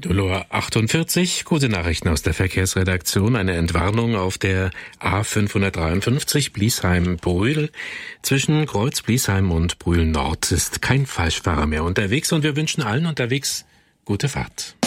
Dolor 48, gute Nachrichten aus der Verkehrsredaktion. Eine Entwarnung auf der A553 Bliesheim-Brühl. Zwischen Kreuz Bliesheim und Brühl Nord ist kein Falschfahrer mehr unterwegs und wir wünschen allen unterwegs gute Fahrt.